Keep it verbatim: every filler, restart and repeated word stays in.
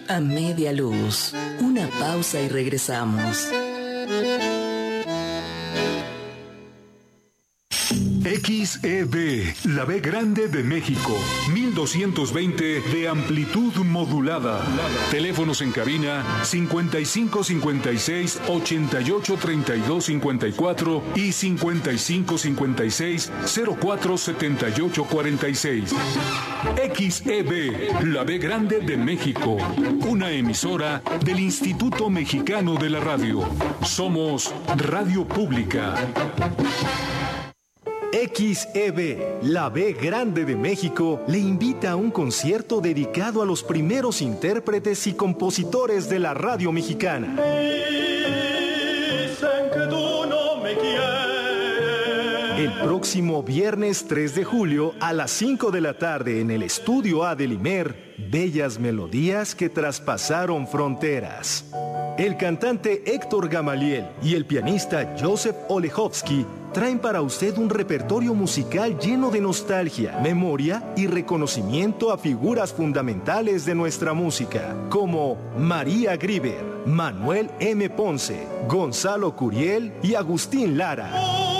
A media luz. Una pausa y regresamos. X E B, la B grande de México, mil doscientos veinte de amplitud modulada. Teléfonos en cabina cincuenta y cinco cincuenta y seis ochenta y ocho treinta y dos cincuenta y cuatro y cincuenta y cinco cincuenta y seis cero cuatro setenta y ocho cuarenta y seis. X E B, la B grande de México, una emisora del Instituto Mexicano de la Radio. Somos Radio Pública. X E B, la B grande de México, le invita a un concierto dedicado a los primeros intérpretes y compositores de la radio mexicana. Dicen que tú no me quieres. El próximo viernes tres de julio a las cinco de la tarde en el Estudio A del Imer, bellas melodías que traspasaron fronteras. El cantante Héctor Gamaliel y el pianista Joseph Olechowski traen para usted un repertorio musical lleno de nostalgia, memoria y reconocimiento a figuras fundamentales de nuestra música, como María Grieber, Manuel M. Ponce, Gonzalo Curiel y Agustín Lara.